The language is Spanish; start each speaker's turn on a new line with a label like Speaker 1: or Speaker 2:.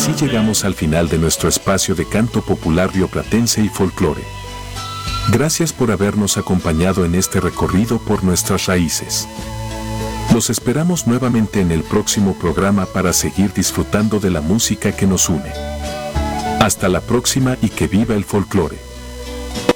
Speaker 1: así llegamos al final de nuestro espacio de canto popular rioplatense y folclore. Gracias por habernos acompañado en este recorrido por nuestras raíces. Los esperamos nuevamente en el próximo programa para seguir disfrutando de la música que nos une. Hasta la próxima y que viva el folclore.